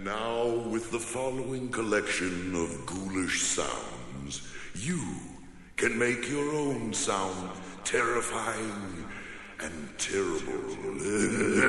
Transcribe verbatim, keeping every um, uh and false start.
Now, with the following collection of ghoulish sounds, you can make your own sound terrifying and terrible.